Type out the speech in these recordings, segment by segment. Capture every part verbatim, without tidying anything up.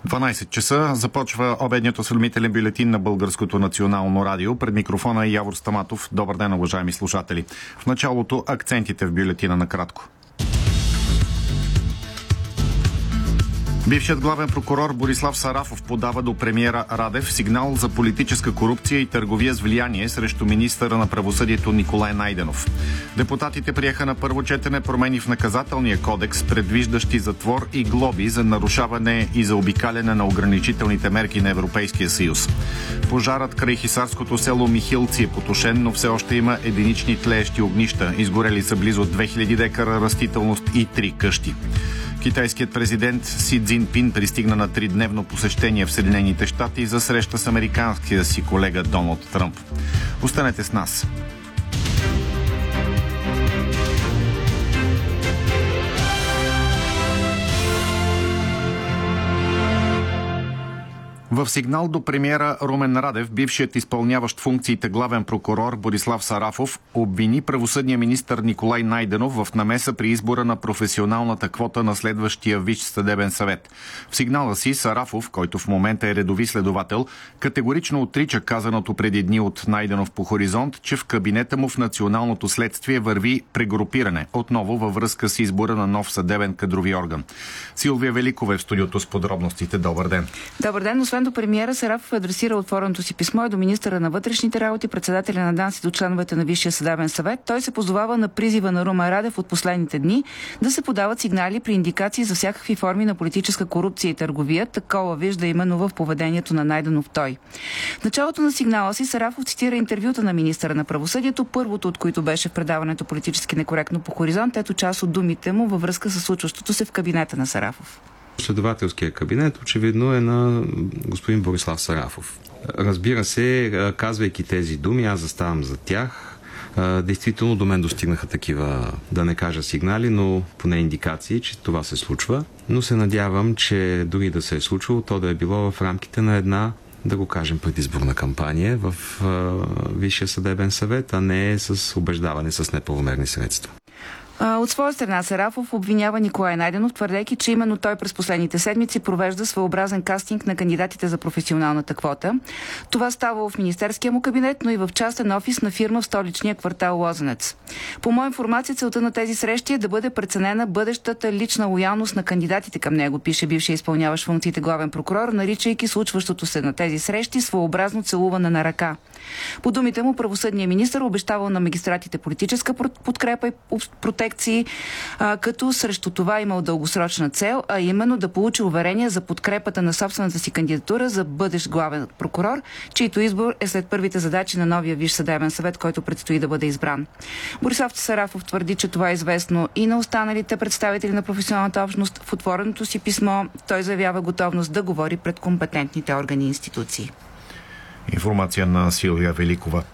дванайсет часа започва обедният осведомителен бюлетин на Българското национално радио. Пред микрофона е Явор Стаматов. Добър ден, уважаеми слушатели. В началото акцентите в бюлетина накратко. Бившият главен прокурор Борислав Сарафов подава до премиера Радев сигнал за политическа корупция и търговия с влияние срещу министъра на правосъдието Николай Найденов. Депутатите приеха на първо четене промени в наказателния кодекс, предвиждащи затвор и глоби за нарушаване и заобикаляне на ограничителните мерки на Европейския съюз. Пожарът край хисарското село Михилци е потушен, но все още има единични тлеещи огнища. Изгорели са близо две хиляди декара растителност и три къщи. Китайският президент Си Цзинпин пристигна на тридневно посещение в Съединените щати за среща с американския си колега Доналд Тръмп. Останете с нас. В сигнал до премиера Румен Радев, бившият изпълняващ функциите главен прокурор Борислав Сарафов обвини правосъдния министър Николай Найденов в намеса при избора на професионалната квота на следващия Висш съдебен съвет. В сигнала си Сарафов, който в момента е редови следовател, категорично отрича казаното преди дни от Найденов по Хоризонт, че в кабинета му в националното следствие върви прегрупиране, отново във връзка с избора на нов съдебен кадрови орган. Силвия Великова е в студиото с подробностите. Добър ден. Добър ден. Освен до премиера, Сарафов адресира отвореното си писмо и до министъра на вътрешните работи, председателя на ДАНС и до членовете на Висшия съдебен съвет. Той се позовава на призива на Румен Радев от последните дни да се подават сигнали при индикации за всякакви форми на политическа корупция и търговия. Такова вижда именно в поведението на Найденов той. В началото на сигнала си Сарафов цитира интервюта на министъра на правосъдието, първото от които беше в предаването Политически некоректно по Хоризонт. Ето част от думите му във връзка с случващото се в кабинета на Сарафов. Следователския кабинет очевидно е на господин Борислав Сарафов. Разбира се, казвайки тези думи, аз заставам за тях. Действително до мен достигнаха такива, да не кажа сигнали, но поне индикации, че това се случва. Но се надявам, че дори да се е случило, то да е било в рамките на една, да го кажем, предизборна кампания в Висшия съдебен съвет, а не с убеждаване с неправомерни средства. От своя страна Сарафов обвинява Николай Найденов, твърдейки, че именно той през последните седмици провежда своеобразен кастинг на кандидатите за професионалната квота. Това става в министерския му кабинет, но и в частен офис на фирма в столичния квартал Лозенец. По моя информация, целта на тези срещи е да бъде преценена бъдещата лична лоялност на кандидатите към него, пише бившия изпълняващ функциите главен прокурор, наричайки случващото се на тези срещи своеобразно целуване на ръка. По думите му, правосъдният министър обещавал на магистратите политическа подкрепа и протекции, а, като срещу това имал дългосрочна цел, а именно да получи уверение за подкрепата на собствената си кандидатура за бъдещ главен прокурор, чийто избор е след първите задачи на новия Висш съдебен съвет, който предстои да бъде избран. Борислав Сарафов твърди, че това е известно и на останалите представители на професионалната общност. В отвореното си писмо той заявява готовност да говори пред компетентните органи и институции. Информация на Силвия Великова.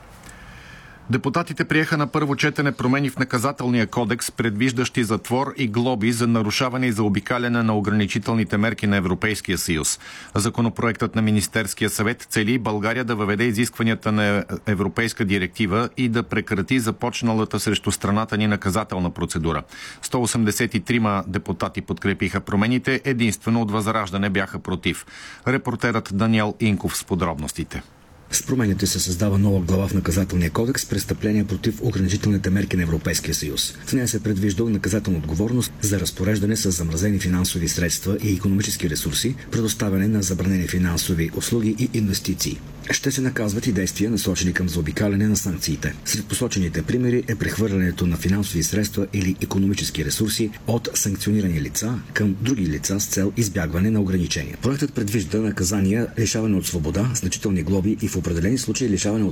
Депутатите приеха на първо четене промени в наказателния кодекс, предвиждащи затвор и глоби за нарушаване и заобикаляне на ограничителните мерки на Европейския съюз. Законопроектът на Министерския съвет цели България да въведе изискванията на Европейска директива и да прекрати започналата срещу страната ни наказателна процедура. сто осемдесет и три депутати подкрепиха промените, единствено от Възраждане бяха против. Репортерът Даниел Инков с подробностите. С промените се създава нова глава в наказателния кодекс «Престъпления против ограничителните мерки на Европейския съюз». В нея се предвижда наказателна отговорност за разпореждане с замразени финансови средства и икономически ресурси, предоставяне на забранени финансови услуги и инвестиции. Ще се наказват и действия, насочени към заобикаляне на санкциите. Сред посочените примери е прехвърлянето на финансови средства или икономически ресурси от санкционирани лица към други лица с цел избягване на ограничения. Проектът предвижда наказания лишаване от свобода, значителни глоби и в определени случаи лишаване от